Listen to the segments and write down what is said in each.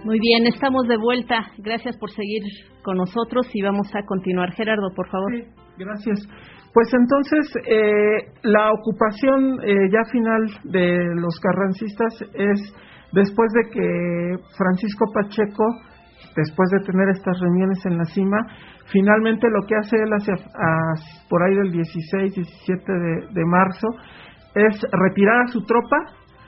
Muy bien, estamos de vuelta. Gracias por seguir con nosotros y vamos a continuar. Gerardo, por favor. Sí, gracias. Pues entonces, la ocupación ya final de los carrancistas es después de que Francisco Pacheco, después de tener estas reuniones en la cima, finalmente lo que hace él por ahí del 16, 17 de marzo es retirar a su tropa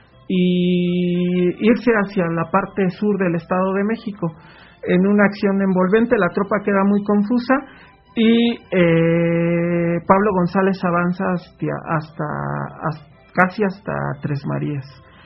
y irse hacia la parte sur del Estado de México. En una acción envolvente, la tropa queda muy confusa y Pablo González avanza casi hasta Tres Marías.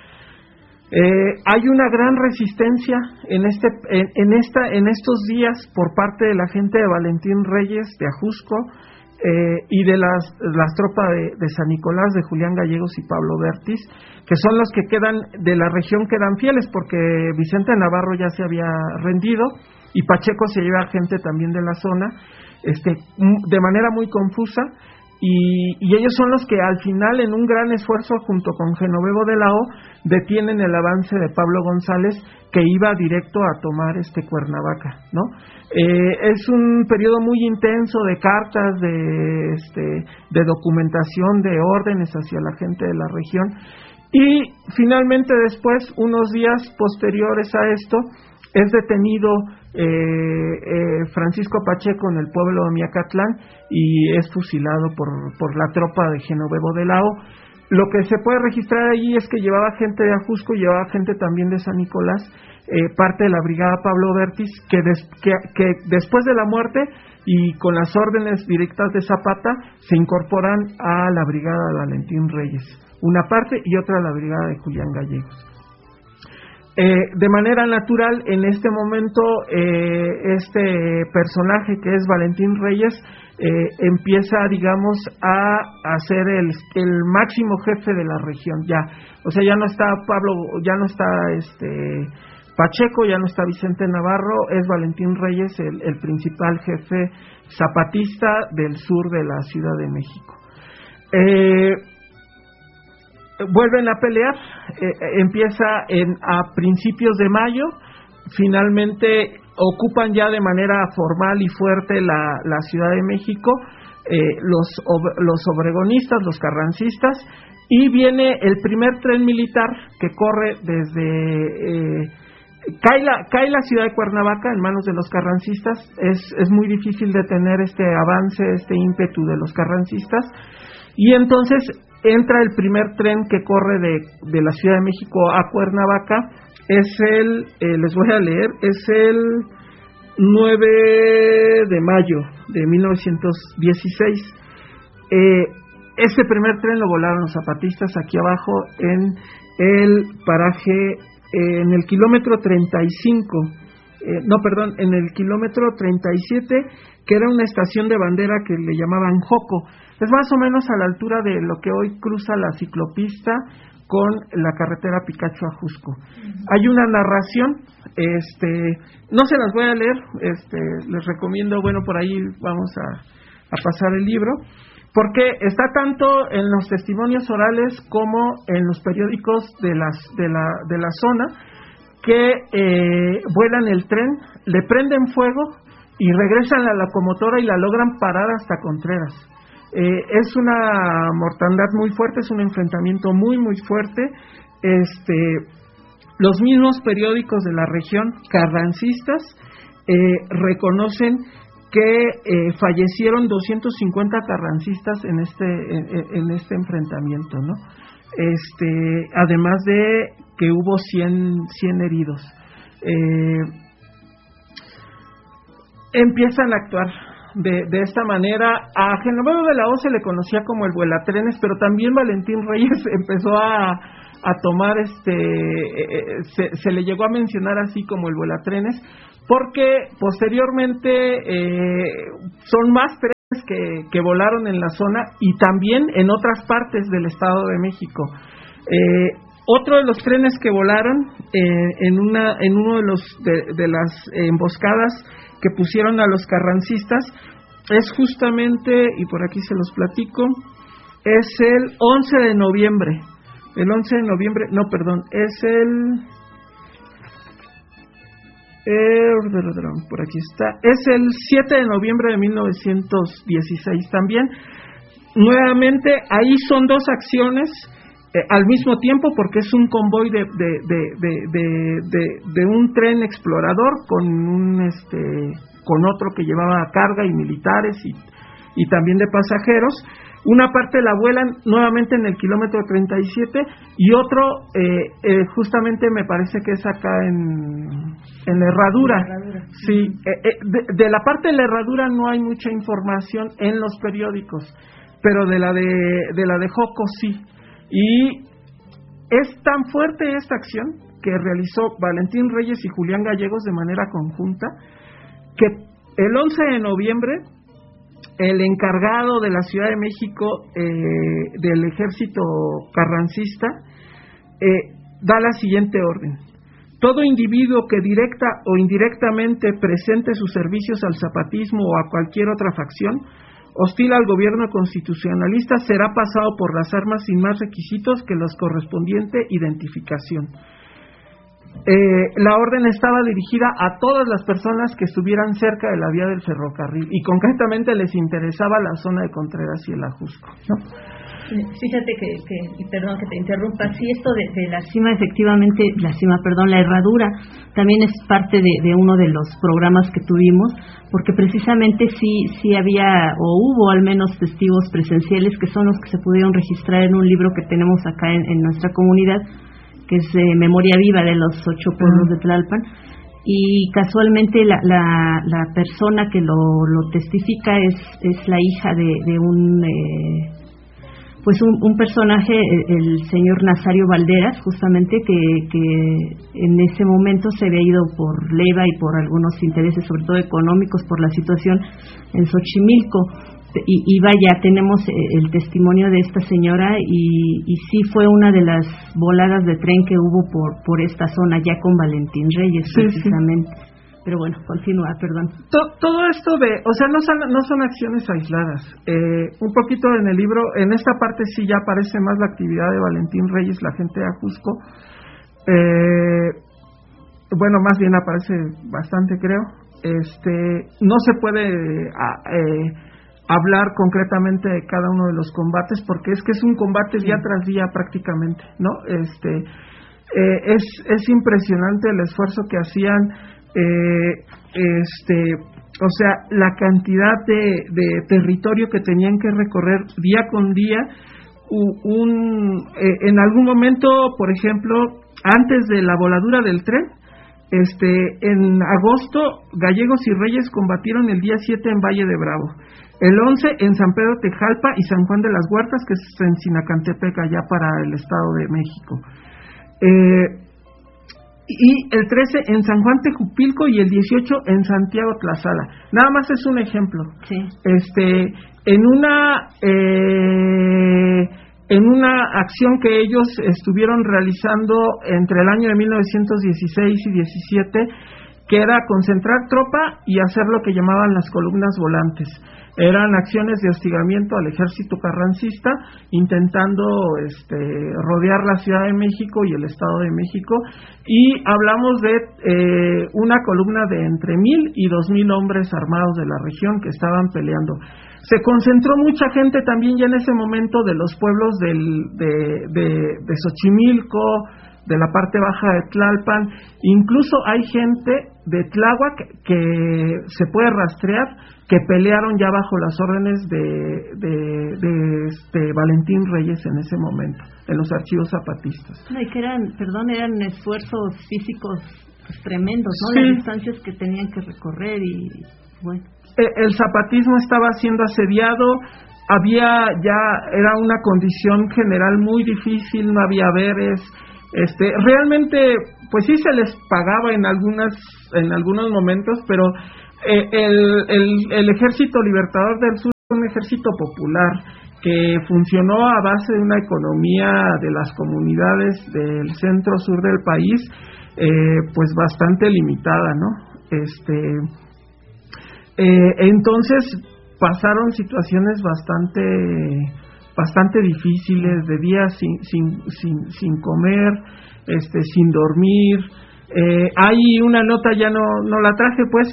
Hay una gran resistencia en estos días por parte de la gente de Valentín Reyes de Ajusco y de las tropas de San Nicolás, de Julián Gallegos y Pablo Bertis, que son los que quedan de la región, quedan fieles porque Vicente Navarro ya se había rendido y Pacheco se lleva gente también de la zona de manera muy confusa, y ellos son los que al final, en un gran esfuerzo junto con Genovevo de la O, detienen el avance de Pablo González, que iba directo a tomar Cuernavaca, ¿no? Es un periodo muy intenso de cartas, de documentación, de órdenes hacia la gente de la región, y finalmente después, unos días posteriores a esto, es detenido Francisco Pacheco en el pueblo de Miacatlán y es fusilado por la tropa de Genovevo de la O. Lo que se puede registrar allí es que llevaba gente de Ajusco, llevaba gente también de San Nicolás, parte de la brigada Pablo Bertis, que después de la muerte y con las órdenes directas de Zapata se incorporan a la brigada de Valentín Reyes, una parte, y otra a la brigada de Julián Gallegos. De manera natural, en este momento, este personaje que es Valentín Reyes empieza, digamos, a ser el máximo jefe de la región. Ya no está Pacheco, ya no está Vicente Navarro, es Valentín Reyes el principal jefe zapatista del sur de la Ciudad de México. Vuelven a pelear, empieza a principios de mayo, finalmente ocupan ya de manera formal y fuerte la Ciudad de México, los obregonistas, los carrancistas, y viene el primer tren militar que corre desde... cae la ciudad de Cuernavaca en manos de los carrancistas, es muy difícil detener este avance, este ímpetu de los carrancistas, y entonces entra el primer tren que corre de la Ciudad de México a Cuernavaca, les voy a leer, es el 9 de mayo de 1916. Ese primer tren lo volaron los zapatistas aquí abajo en el paraje, en el kilómetro 35, en el kilómetro 37, que era una estación de bandera que le llamaban Joco. Es más o menos a la altura de lo que hoy cruza la ciclopista con la carretera Picacho-Ajusco. Hay una narración, no se las voy a leer, les recomiendo, por ahí vamos a pasar el libro, porque está tanto en los testimonios orales como en los periódicos de la zona, que vuelan el tren, le prenden fuego y regresan a la locomotora y la logran parar hasta Contreras. Es una mortandad muy fuerte, es un enfrentamiento muy muy fuerte. Los mismos periódicos de la región carrancistas reconocen que fallecieron 250 carrancistas en este enfrentamiento, ¿no? Además de que hubo 100 heridos. Empiezan a actuar de esta manera. A Genovevo de la O se le conocía como el vuelatrenes, pero también Valentín Reyes empezó a tomar se le llegó a mencionar así como el vuelatrenes, porque posteriormente son más trenes que volaron en la zona y también en otras partes del Estado de México. Otro de los trenes que volaron en uno de las emboscadas que pusieron a los carrancistas es justamente, y por aquí se los platico, es el 11 de noviembre. El 11 de noviembre, no, perdón, es el Por aquí está. Es el 7 de noviembre de 1916 también. Nuevamente, ahí son dos acciones al mismo tiempo, porque es un convoy de un tren explorador con otro que llevaba carga y militares y también de pasajeros. Una parte la vuelan nuevamente en el kilómetro 37 y otro justamente me parece que es acá en la Herradura. Sí, de la parte de la Herradura no hay mucha información en los periódicos, pero de la de Joco sí. Y es tan fuerte esta acción que realizó Valentín Reyes y Julián Gallegos de manera conjunta que el 11 de noviembre el encargado de la Ciudad de México del ejército carrancista da la siguiente orden: todo individuo que directa o indirectamente presente sus servicios al zapatismo o a cualquier otra facción hostil al gobierno constitucionalista será pasado por las armas sin más requisitos que los correspondiente identificación. La orden estaba dirigida a todas las personas que estuvieran cerca de la vía del ferrocarril y concretamente les interesaba la zona de Contreras y el Ajusco, ¿no? Fíjate que perdón que te interrumpa, sí, esto de la cima, efectivamente, la Herradura también es parte de uno de los programas que tuvimos, porque precisamente sí había o hubo al menos testigos presenciales que son los que se pudieron registrar en un libro que tenemos acá en nuestra comunidad, que es Memoria Viva de los 8 pueblos de Tlalpan, y casualmente la persona que lo testifica es la hija de un personaje, el señor Nazario Valderas, justamente que en ese momento se había ido por leva y por algunos intereses, sobre todo económicos, por la situación en Xochimilco. Y vaya, tenemos el testimonio de esta señora y sí fue una de las voladas de tren que hubo por esta zona ya con Valentín Reyes, precisamente. Sí. Pero bueno, continúa, perdón. Todo esto no son acciones aisladas. Un poquito en el libro, en esta parte sí ya aparece más la actividad de Valentín Reyes, la gente de Ajusco. Bueno, más bien aparece bastante, creo. No se puede hablar concretamente de cada uno de los combates porque es un combate día tras día prácticamente, ¿no? Es impresionante el esfuerzo que hacían. La cantidad de territorio que tenían que recorrer día con día. En algún momento, por ejemplo, antes de la voladura del tren, en agosto, Gallegos y Reyes combatieron el día 7 en Valle de Bravo, el 11 en San Pedro Tejalpa y San Juan de las Huertas, que es en Sinacantepec, allá para el Estado de México. Y el 13 en San Juan Tejupilco y el 18 en Santiago Tlazala. Nada más es un ejemplo. Sí. En una acción que ellos estuvieron realizando entre el año de 1916 y 17, que era concentrar tropa y hacer lo que llamaban las columnas volantes. Eran acciones de hostigamiento al ejército carrancista, intentando rodear la Ciudad de México y el Estado de México, y hablamos de una columna de entre 1,000 y 2,000 hombres armados de la región que estaban peleando. Se concentró mucha gente también ya en ese momento de los pueblos de Xochimilco, de la parte baja de Tlalpan, incluso hay gente de Tláhuac que se puede rastrear que pelearon ya bajo las órdenes de Valentín Reyes en ese momento, en los archivos zapatistas. No, y que eran esfuerzos físicos tremendos, ¿no? Sí. Las distancias que tenían que recorrer y bueno. El zapatismo estaba siendo asediado, era una condición general muy difícil, no había haberes. Realmente, pues sí se les pagaba en algunos momentos, pero el Ejército Libertador del Sur fue un ejército popular que funcionó a base de una economía de las comunidades del centro-sur del país, pues bastante limitada, ¿no? Entonces pasaron situaciones bastante difíciles, de días sin comer, sin dormir, Hay una nota, ya no la traje, pues,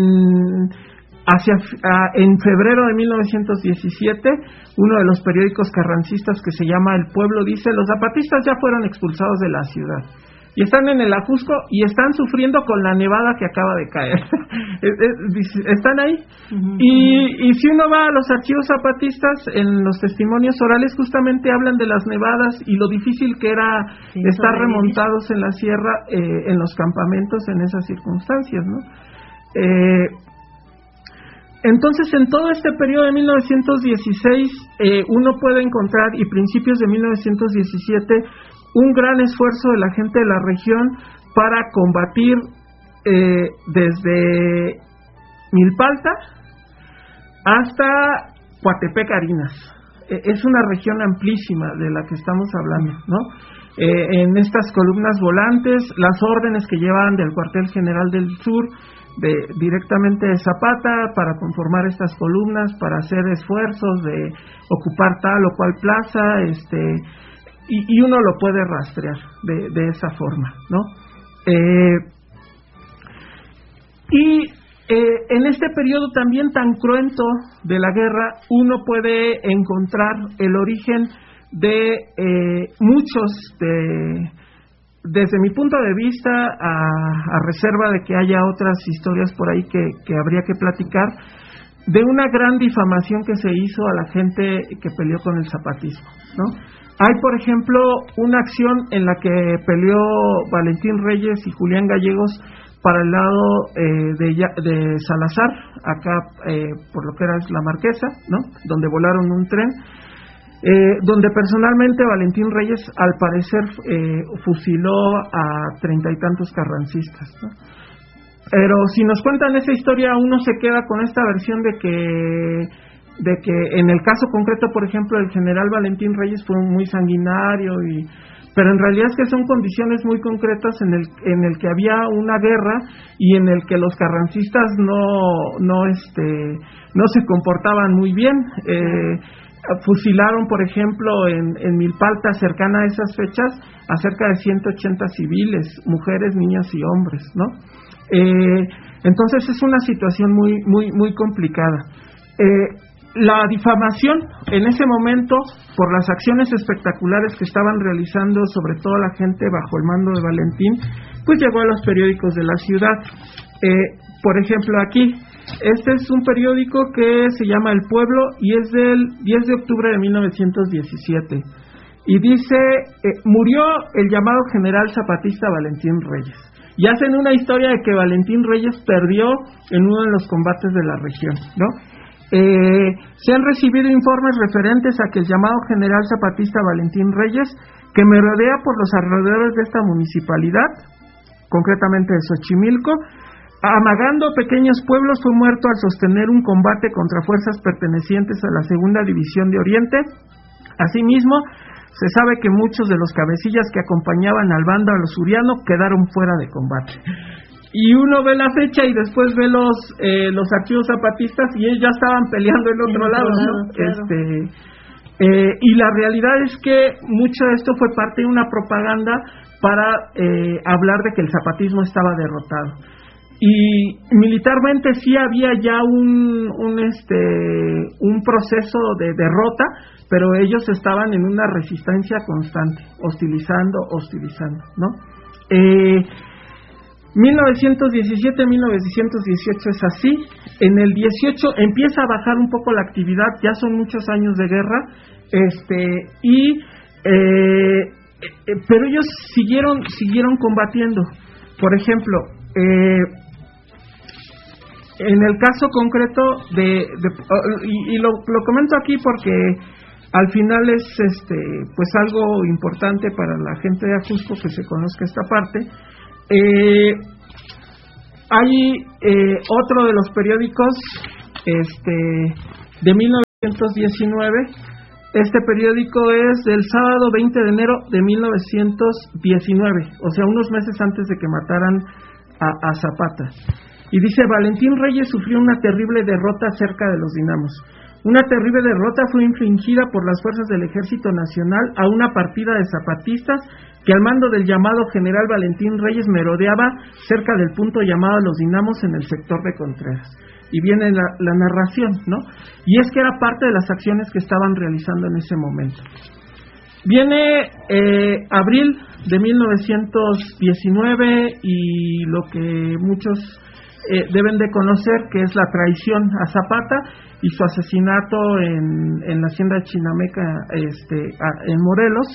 en febrero de 1917, uno de los periódicos carrancistas que se llama El Pueblo dice: los zapatistas ya fueron expulsados de la ciudad y están en el Ajusco y están sufriendo con la nevada que acaba de caer. Están ahí. Uh-huh. Y si uno va a los archivos zapatistas, en los testimonios orales justamente hablan de las nevadas y lo difícil que era estar remontados en la sierra, en los campamentos en esas circunstancias, ¿no? Entonces, en todo este periodo de 1916, uno puede encontrar, y principios de 1917, un gran esfuerzo de la gente de la región para combatir desde Milpalta hasta Coatepec Harinas. Es una región amplísima de la que estamos hablando, ¿no? En estas columnas volantes, las órdenes que llevan del cuartel general del sur, directamente de Zapata, para conformar estas columnas, para hacer esfuerzos de ocupar tal o cual plaza, y uno lo puede rastrear de esa forma, ¿no? En este periodo también tan cruento de la guerra, uno puede encontrar el origen de muchos desde mi punto de vista, a reserva de que haya otras historias por ahí que habría que platicar, de una gran difamación que se hizo a la gente que peleó con el zapatismo, ¿no? Hay, por ejemplo, una acción en la que peleó Valentín Reyes y Julián Gallegos para el lado de Salazar, acá por lo que era la Marquesa, ¿no? Donde volaron un tren, donde personalmente Valentín Reyes, al parecer, fusiló a 30 y tantos carrancistas, ¿no? Pero si nos cuentan esa historia, uno se queda con esta versión de que en el caso concreto, por ejemplo, el general Valentín Reyes fue muy sanguinario, pero en realidad es que son condiciones muy concretas en el que había una guerra y en el que los carrancistas no se comportaban muy bien. Fusilaron, por ejemplo, en Milpalta, cercana a esas fechas, a cerca de 180 civiles, mujeres, niñas y hombres, ¿no? Entonces es una situación muy complicada. La difamación en ese momento, por las acciones espectaculares que estaban realizando sobre todo la gente bajo el mando de Valentín, pues llegó a los periódicos de la ciudad. Por ejemplo, aquí, este es un periódico que se llama El Pueblo y es del 10 de octubre de 1917. Y dice, murió el llamado general zapatista Valentín Reyes. Y hacen una historia de que Valentín Reyes perdió en uno de los combates de la región, ¿no? Se han recibido informes referentes a que el llamado general zapatista Valentín Reyes, que me rodea por los alrededores de esta municipalidad, concretamente de Xochimilco, amagando pequeños pueblos, fue muerto al sostener un combate contra fuerzas pertenecientes a la Segunda División de Oriente. Asimismo, se sabe que muchos de los cabecillas que acompañaban al bando alusuriano quedaron fuera de combate. Y uno ve la fecha y después ve los archivos zapatistas y ellos ya estaban peleando en otro lado, ¿no? Claro. Y la realidad es que mucho de esto fue parte de una propaganda para hablar de que el zapatismo estaba derrotado. Y militarmente sí había ya un proceso de derrota, pero ellos estaban en una resistencia constante, hostilizando, ¿no? 1917-1918 es así. En el 18 empieza a bajar un poco la actividad, ya son muchos años de guerra, pero ellos siguieron combatiendo. Por ejemplo, en el caso concreto y lo comento aquí porque al final es pues algo importante para la gente de Ajusco que se conozca esta parte. Hay otro de los periódicos de 1919. Este periódico es del sábado 20 de enero de 1919, o sea, unos meses antes de que mataran a Zapata. Y dice: Valentín Reyes sufrió una terrible derrota cerca de los Dinamos. Una terrible derrota fue infligida por las fuerzas del Ejército Nacional a una partida de zapatistas que al mando del llamado general Valentín Reyes merodeaba cerca del punto llamado Los Dinamos en el sector de Contreras. Y viene la narración, ¿no? Y es que era parte de las acciones que estaban realizando en ese momento. Viene abril de 1919 y lo que muchos deben de conocer, que es la traición a Zapata y su asesinato en la hacienda de Chinameca, en Morelos.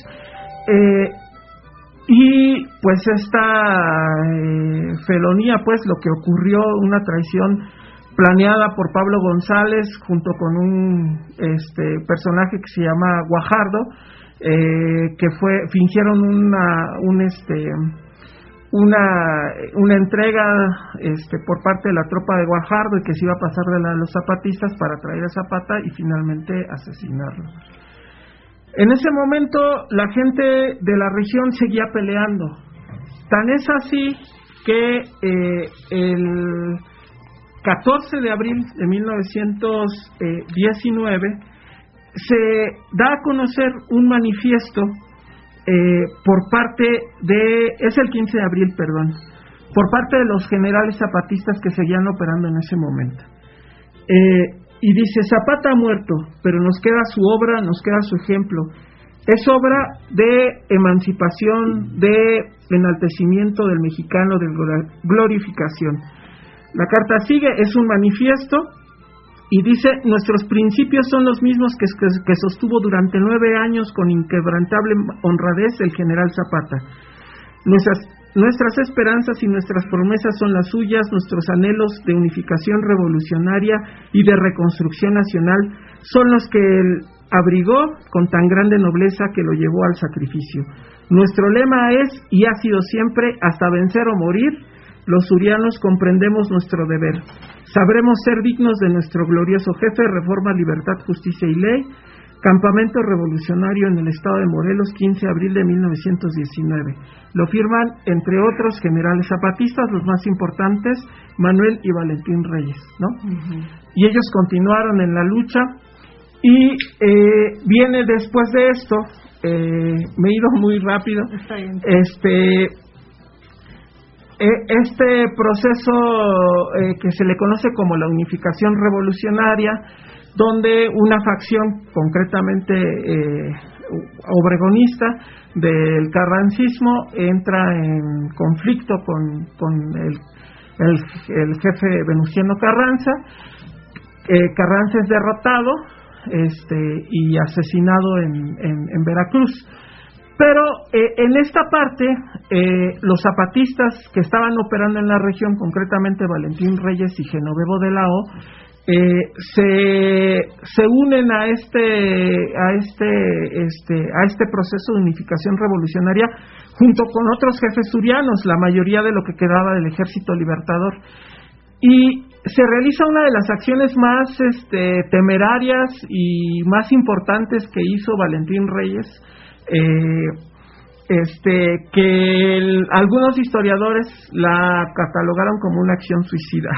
Y pues esta felonía, pues lo que ocurrió, una traición planeada por Pablo González junto con un personaje que se llama Guajardo, que fingieron una entrega por parte de la tropa de Guajardo y que se iba a pasar de los zapatistas para traer a Zapata y finalmente asesinarlo. En ese momento la gente de la región seguía peleando. Tan es así que el 14 de abril de 1919 se da a conocer un manifiesto por parte es el 15 de abril, perdón, por parte de los generales zapatistas que seguían operando en ese momento. Y dice: Zapata ha muerto, pero nos queda su obra, nos queda su ejemplo. Es obra de emancipación, de enaltecimiento del mexicano, de glorificación. La carta sigue, es un manifiesto, y dice: nuestros principios son los mismos que sostuvo durante 9 años con inquebrantable honradez el general Zapata. Nuestras esperanzas y nuestras promesas son las suyas, nuestros anhelos de unificación revolucionaria y de reconstrucción nacional son los que él abrigó con tan grande nobleza que lo llevó al sacrificio. Nuestro lema es, y ha sido siempre, hasta vencer o morir, los surianos comprendemos nuestro deber. Sabremos ser dignos de nuestro glorioso jefe, Reforma, Libertad, Justicia y Ley. Campamento revolucionario en el estado de Morelos, 15 de abril de 1919. Lo firman, entre otros, generales zapatistas, los más importantes, Manuel y Valentín Reyes, ¿no? Uh-huh. Y ellos continuaron en la lucha. Y viene después de esto, me he ido muy rápido, este proceso que se le conoce como la unificación revolucionaria, donde una facción, concretamente obregonista, del carrancismo, entra en conflicto con el jefe Venustiano Carranza. Carranza es derrotado y asesinado en Veracruz. Pero en esta parte, los zapatistas que estaban operando en la región, concretamente Valentín Reyes y Genovevo de la O, se unen a este proceso de unificación revolucionaria junto con otros jefes surianos, la mayoría de lo que quedaba del Ejército Libertador, y se realiza una de las acciones más temerarias y más importantes que hizo Valentín Reyes, que algunos historiadores la catalogaron como una acción suicida.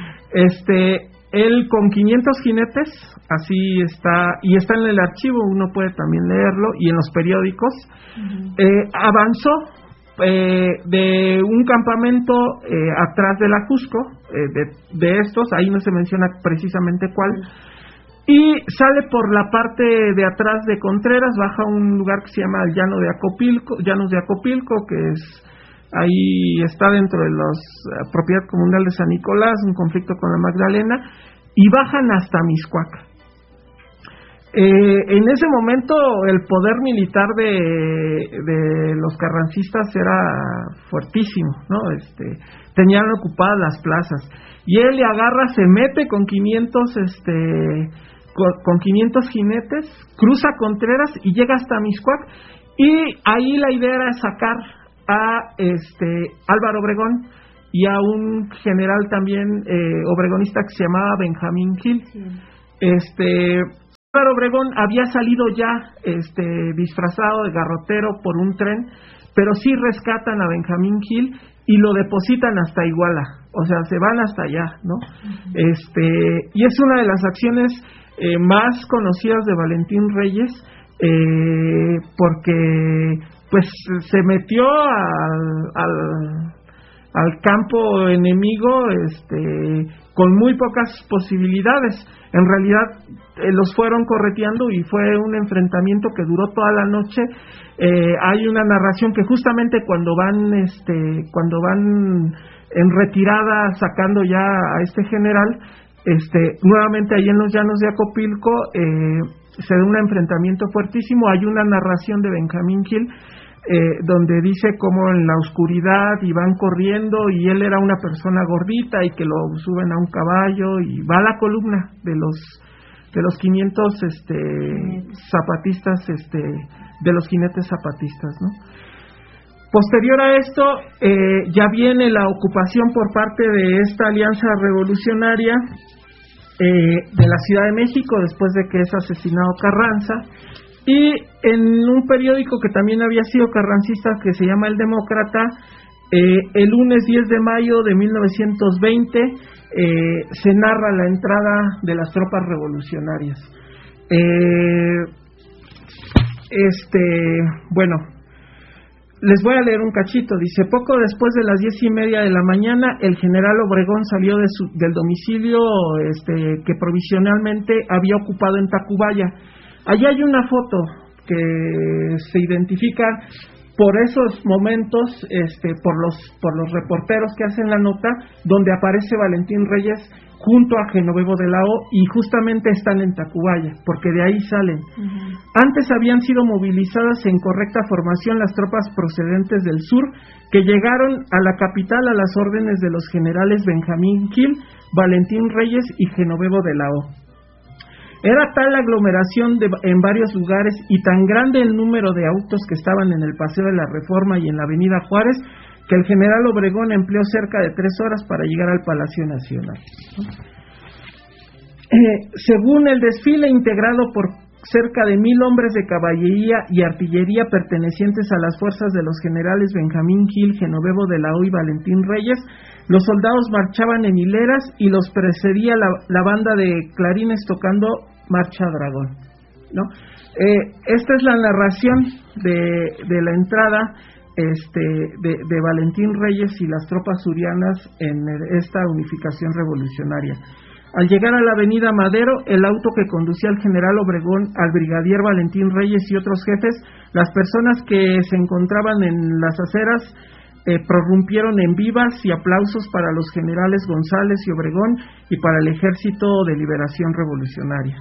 Él con 500 jinetes, así está, y está en el archivo, uno puede también leerlo, y en los periódicos, avanzó de un campamento atrás de la Cusco, de estos, ahí no se menciona precisamente cuál, y sale por la parte de atrás de Contreras, baja a un lugar que se llama el Llanos de Acopilco, que es ahí está dentro de la propiedad comunal de San Nicolás, un conflicto con la Magdalena, y bajan hasta Mixcoac. En ese momento el poder militar de los carrancistas era fuertísimo, ¿no? Tenían ocupadas las plazas, y él le agarra, se mete con 500 con 500 jinetes, cruza Contreras y llega hasta Mixcoac, y ahí la idea era sacar a Álvaro Obregón y a un general también obregonista que se llamaba Benjamín Gil. Sí. Obregón había salido ya disfrazado de garrotero por un tren, pero sí rescatan a Benjamín Gil y lo depositan hasta Iguala, o sea, se van hasta allá, ¿no? Y es una de las acciones más conocidas de Valentín Reyes, porque pues se metió al campo enemigo con muy pocas posibilidades. En realidad los fueron correteando y fue un enfrentamiento que duró toda la noche. Hay una narración que justamente cuando van en retirada sacando ya a este general, nuevamente ahí en los llanos de Acopilco se da un enfrentamiento fuertísimo. Hay una narración de Benjamín Gil donde dice cómo en la oscuridad iban corriendo y él era una persona gordita y que lo suben a un caballo y va a la columna de los 500 zapatistas, de los jinetes zapatistas, ¿no? Posterior a esto ya viene la ocupación por parte de esta alianza revolucionaria de la Ciudad de México después de que es asesinado Carranza. Y en un periódico que también había sido carrancista, que se llama El Demócrata, el lunes 10 de mayo de 1920 se narra la entrada de las tropas revolucionarias. Bueno, les voy a leer un cachito. Dice: poco después de las 10:30 de la mañana, el general Obregón salió del domicilio que provisionalmente había ocupado en Tacubaya. Allí hay una foto que se identifica por esos momentos, por los reporteros que hacen la nota, donde aparece Valentín Reyes junto a Genovevo de la O, y justamente están en Tacubaya, porque de ahí salen. Antes habían sido movilizadas en correcta formación las tropas procedentes del sur, que llegaron a la capital a las órdenes de los generales Benjamín Gil, Valentín Reyes y Genovevo de la O. Era tal la aglomeración en varios lugares y tan grande el número de autos que estaban en el Paseo de la Reforma y en la Avenida Juárez, que el general Obregón empleó cerca de 3 horas para llegar al Palacio Nacional. Según el desfile integrado por cerca de 1,000 hombres de caballería y artillería pertenecientes a las fuerzas de los generales Benjamín Gil, Genovevo de la O y Valentín Reyes, los soldados marchaban en hileras y los precedía la banda de clarines tocando Marcha Dragón, ¿no? Esta es la narración de la entrada de Valentín Reyes y las tropas surianas en esta unificación revolucionaria. Al llegar a la avenida Madero, el auto que conducía al general Obregón, al brigadier Valentín Reyes y otros jefes, las personas que se encontraban en las aceras prorrumpieron en vivas y aplausos para los generales González y Obregón y para el Ejército de Liberación Revolucionaria.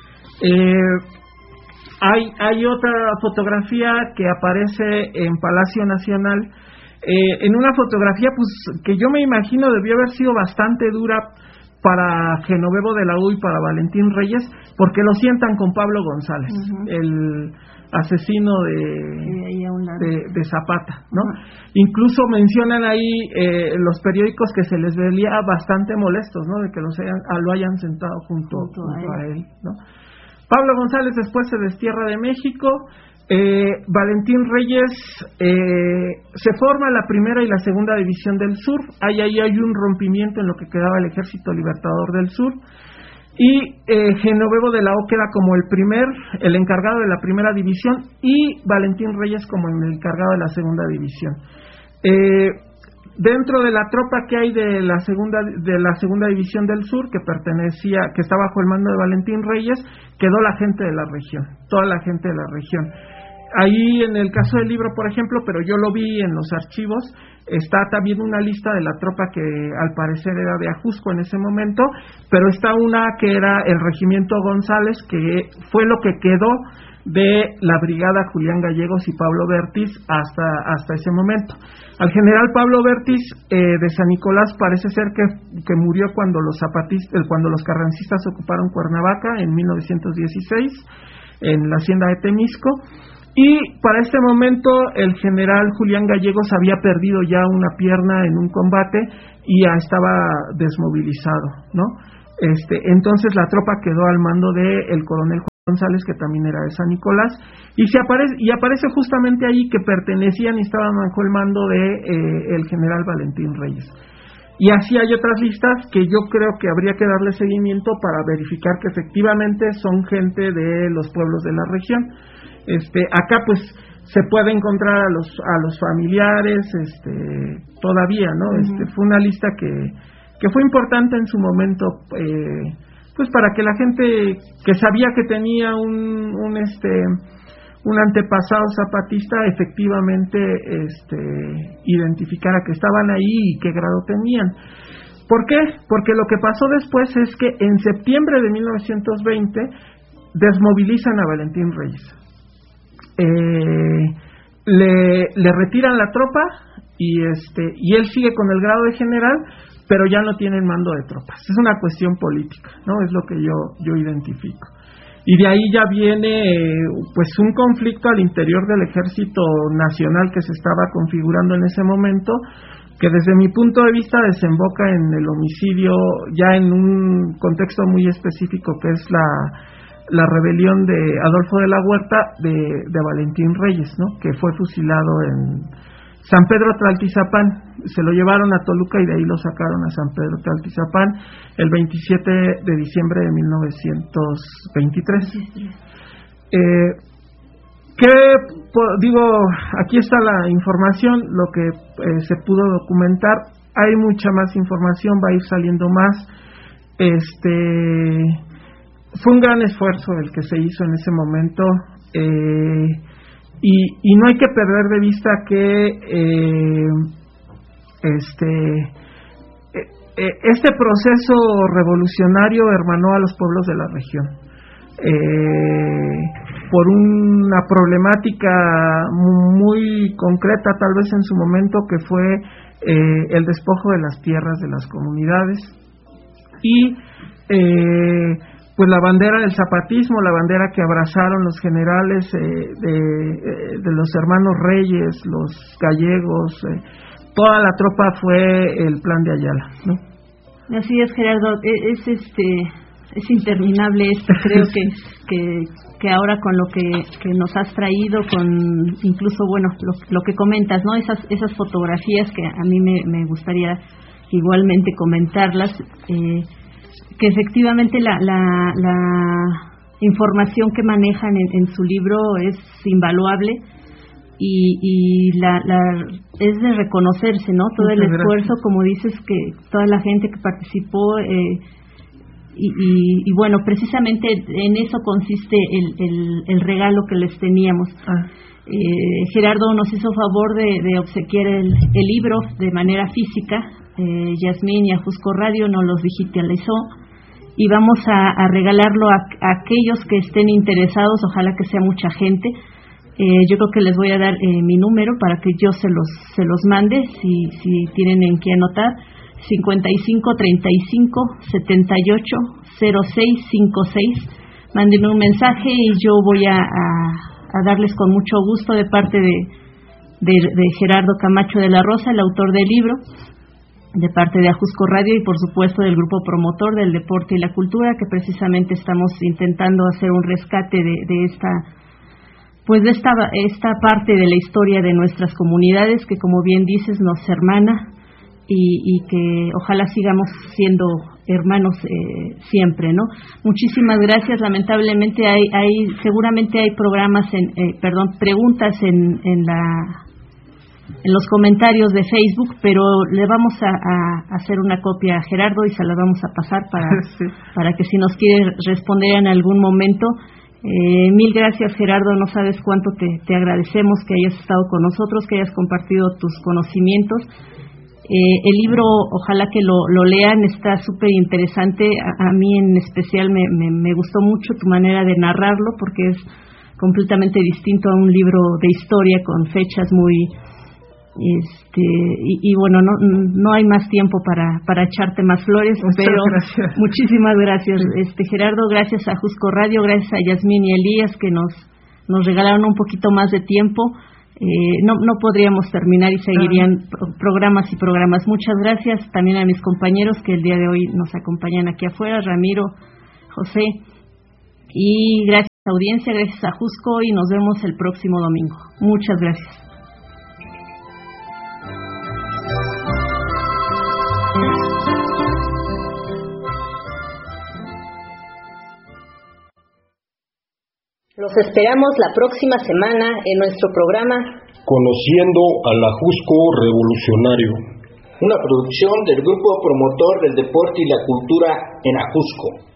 Hay otra fotografía que aparece en Palacio Nacional, en una fotografía pues que yo me imagino debió haber sido bastante dura para Genovevo de la U y para Valentín Reyes, porque lo sientan con Pablo González, el asesino de Zapata, ¿no? Incluso mencionan ahí los periódicos que se les veía bastante molestos, ¿no? De que lo hayan sentado junto a él, ¿no? Pablo González después se destierra de México. Valentín Reyes, se forma la primera y la segunda división del sur. Ahí hay un rompimiento en lo que quedaba el Ejército Libertador del Sur, y Genovevo de la O queda como el encargado de la primera división, y Valentín Reyes como el encargado de la segunda división. Dentro de la tropa que hay de la segunda división del sur, que está bajo el mando de Valentín Reyes, quedó la gente de la región, toda la gente de la región. Ahí en el caso del libro, por ejemplo, pero yo lo vi en los archivos, está también una lista de la tropa que al parecer era de Ajusco en ese momento, pero está una que era el regimiento González, que fue lo que quedó de la brigada Julián Gallegos y Pablo Bertis hasta ese momento. Al general Pablo Bertis de San Nicolás parece ser que murió cuando los carrancistas ocuparon Cuernavaca en 1916 en la hacienda de Temisco. Y para este momento el general Julián Gallegos había perdido ya una pierna en un combate y ya estaba desmovilizado, ¿no? Entonces la tropa quedó al mando del coronel González, que también era de San Nicolás, y aparece justamente ahí que pertenecían y estaban bajo el mando de el general Valentín Reyes. Y así hay otras listas que yo creo que habría que darle seguimiento para verificar que efectivamente son gente de los pueblos de la región. Acá pues se puede encontrar a los familiares todavía, ¿no? Fue una lista que fue importante en su momento, pues para que la gente que sabía que tenía un antepasado zapatista efectivamente identificara que estaban ahí y qué grado tenían. ¿Por qué? Porque lo que pasó después es que en septiembre de 1920 desmovilizan a Valentín Reyes. Le retiran la tropa y él sigue con el grado de general, pero ya no tiene el mando de tropas. Es una cuestión política, ¿no? Es lo que yo identifico. Y de ahí ya viene pues un conflicto al interior del Ejército Nacional que se estaba configurando en ese momento, que desde mi punto de vista desemboca en el homicidio, ya en un contexto muy específico, que es la rebelión de Adolfo de la Huerta de Valentín Reyes, ¿no? Que fue fusilado en San Pedro Tlaltizapán. Se lo llevaron a Toluca y de ahí lo sacaron a San Pedro Tlaltizapán el 27 de diciembre de 1923. Aquí está la información, lo que se pudo documentar. Hay mucha más información, va a ir saliendo más. Fue un gran esfuerzo el que se hizo en ese momento, y no hay que perder de vista que este proceso revolucionario hermanó a los pueblos de la región por una problemática muy concreta, tal vez en su momento, que fue el despojo de las tierras de las comunidades y pues la bandera del zapatismo, la bandera que abrazaron los generales de los hermanos Reyes, los gallegos, toda la tropa fue el Plan de Ayala, ¿no? Así es, Gerardo, es interminable esto. Creo que ahora con lo que nos has traído, con incluso lo que comentas, ¿no? Esas fotografías que a mí me gustaría igualmente comentarlas, que efectivamente la información que manejan en su libro es invaluable y es de reconocerse, ¿no? Todo el esfuerzo, como dices, que toda la gente que participó, y bueno, precisamente en eso consiste el regalo que les teníamos. Gerardo nos hizo favor de obsequiar el libro de manera física. Yasmín y Ajusco Radio nos los digitalizó y vamos a regalarlo a aquellos que estén interesados, ojalá que sea mucha gente. Yo creo que les voy a dar mi número para que yo se los mande, si tienen en qué anotar: 55 35 78 06 56. Mándenme un mensaje y yo voy a darles con mucho gusto, de parte de Gerardo Camacho de la Rosa, el autor del libro, de parte de Ajusco Radio y por supuesto del grupo promotor del deporte y la cultura, que precisamente estamos intentando hacer un rescate de esta parte de la historia de nuestras comunidades, que, como bien dices, nos hermana y que ojalá sigamos siendo hermanos siempre, ¿no? Muchísimas gracias. Lamentablemente seguramente hay preguntas en los comentarios de Facebook, pero le vamos a hacer una copia a Gerardo y se la vamos a pasar para que, si nos quiere responder en algún momento. Mil gracias, Gerardo, no sabes cuánto te agradecemos que hayas estado con nosotros, que hayas compartido tus conocimientos. El libro, ojalá que lo lean, está súper interesante. A mí en especial me gustó mucho tu manera de narrarlo, porque es completamente distinto a un libro de historia con fechas muy y bueno, no hay más tiempo para echarte más flores. Muchas pero gracias. Muchísimas gracias, Gerardo. Gracias a Ajusco Radio, gracias a Yasmín y Elías, que nos regalaron un poquito más de tiempo. No podríamos terminar y seguirían programas y programas. Muchas gracias también a mis compañeros que el día de hoy nos acompañan aquí afuera, Ramiro, José, y gracias audiencia, gracias a Jusco, y nos vemos el próximo domingo. Muchas gracias. Los esperamos la próxima semana en nuestro programa Conociendo al Ajusco Revolucionario, una producción del Grupo Promotor del Deporte y la Cultura en Ajusco.